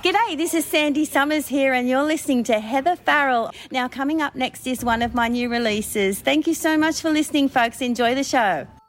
G'day, this is Sandy Summers here and you're listening to Heather Farrell. Now coming up next is one of my new releases. Thank you so much for listening, folks. Enjoy the show.